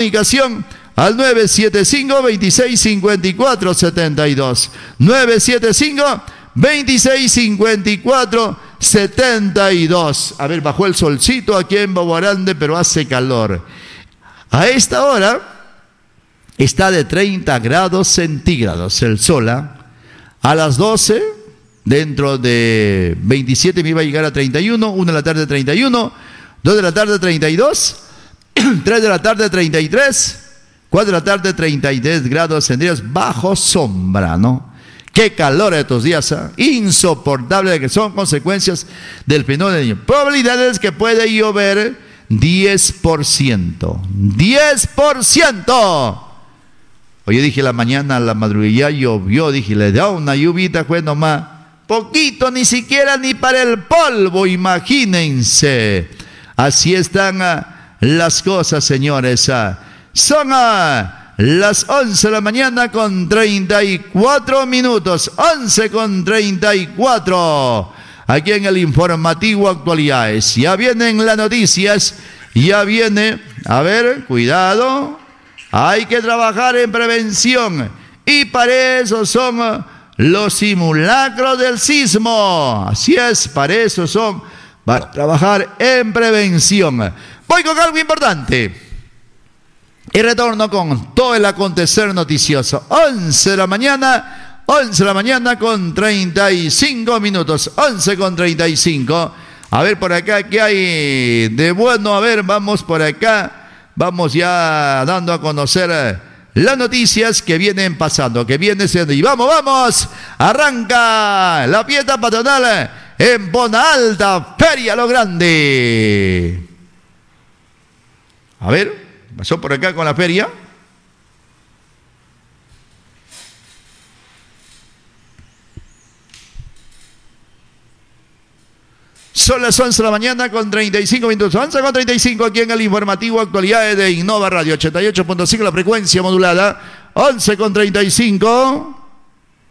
comunicación al 975-2654-72. 975-2654-72. A ver, bajó el solcito aquí en Baguarande, pero hace calor. A esta hora está de 30 grados centígrados el sol. A las 12, dentro de 27 me iba a llegar a 31, 1 de la tarde 31, 2 de la tarde 32, 3 de la tarde 33, 4 de la tarde 33 grados centígrados bajo sombra, ¿no? Qué calor estos días, insoportable, que son consecuencias del fenómeno del Niño. Probabilidades que puede llover 10%. 10%. Oye, dije la mañana, la madrugada llovió, dije, le da una lluvita, fue nomás poquito, ni siquiera ni para el polvo, imagínense. Así están las cosas, señores. Son las 11 de la mañana con 34 minutos, 11 con 34, aquí en el informativo Actualidades. Ya vienen las noticias, ya viene, a ver, cuidado, hay que trabajar en prevención, y para eso son los simulacros del sismo. Así es, para eso son, para trabajar en prevención. Voy con algo importante. Y retorno con todo el acontecer noticioso. 11 de la mañana con 35 minutos. 11 con 35. A ver por acá, ¿qué hay de bueno? A ver, vamos por acá. Vamos ya dando a conocer las noticias que vienen pasando, que vienen siendo. Y vamos. Arranca la fiesta patronal en Bona Alta, Feria Lo Grande. A ver. Pasó por acá con la feria. Son las 11 de la mañana con 35 minutos. 11 con 35 aquí en el informativo Actualidades de Innova Radio 88.5, la frecuencia modulada. 11 con 35.